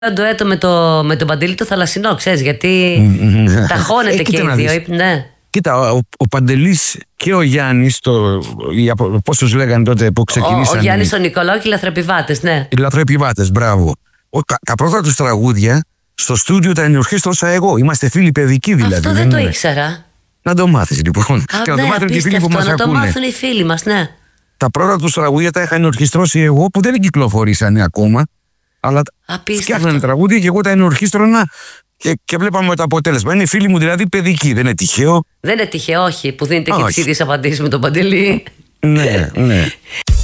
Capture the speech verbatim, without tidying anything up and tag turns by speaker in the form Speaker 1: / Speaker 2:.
Speaker 1: ντουέτο με, το, με τον Παντελή το Θαλασσινό, ξέρεις, γιατί ταχώνεται ε, και οι δύο. Ναι.
Speaker 2: Κοίτα, ο, ο Παντελής και ο Γιάννης, το, πώς τους λέγανε τότε που ξεκινήσαν.
Speaker 1: Ο, ο Γιάννης, ο Νικολάου και οι λαθροεπιβάτες, ναι.
Speaker 2: Οι λαθροεπιβάτες, μπράβο. Ο, τα, τα πρώτα τους τραγούδια στο στούντιο τα ενορχίστρωσα εγώ. Είμαστε φίλοι παιδικοί δηλαδή.
Speaker 1: Αυτό δεν, δεν το είναι. ήξερα.
Speaker 2: Να το μάθεις λοιπόν.
Speaker 1: Α,
Speaker 2: και
Speaker 1: ναι,
Speaker 2: να το μάθουν και οι φίλοι που μας
Speaker 1: να
Speaker 2: ακούνε.
Speaker 1: Να το μάθουν οι φίλοι μας, ναι.
Speaker 2: Τα πρώτα τους τραγούδια τα είχα ενορχιστρώσει εγώ που δεν κυκλοφορήσανε ακόμα. Αλλά φτιάχνανε τραγούδια και εγώ τα ενορχίστρωνα και, και βλέπαμε το αποτέλεσμα. Είναι φίλοι μου δηλαδή παιδικοί, δεν είναι τυχαίο.
Speaker 1: Δεν είναι τυχαίο, όχι, που δίνετε και τις ίδιες απαντήσεις με τον Παντελή.
Speaker 2: Ναι, ναι.